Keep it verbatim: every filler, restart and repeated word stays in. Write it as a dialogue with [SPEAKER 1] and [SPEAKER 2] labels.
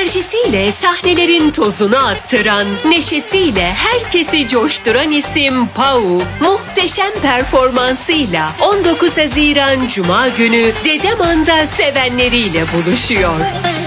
[SPEAKER 1] Enerjisiyle sahnelerin tozunu attıran, neşesiyle herkesi coşturan isim Pau, muhteşem performansıyla on dokuz Haziran Cuma günü Dedeman'da sevenleriyle buluşuyor.